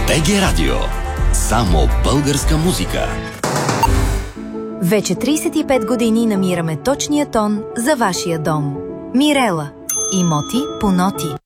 БГ Радио. Само българска музика. Вече 35 години намираме точния тон за вашия дом. Мирела. Имоти по ноти.